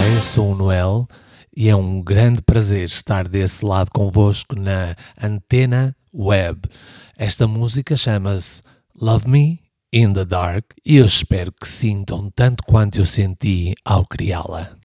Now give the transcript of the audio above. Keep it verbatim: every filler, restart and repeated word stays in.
eu sou o Noel e é um grande prazer estar desse lado convosco na Antena Web. Esta música chama-se Love Me in the Dark e eu espero que sintam tanto quanto eu senti ao criá-la.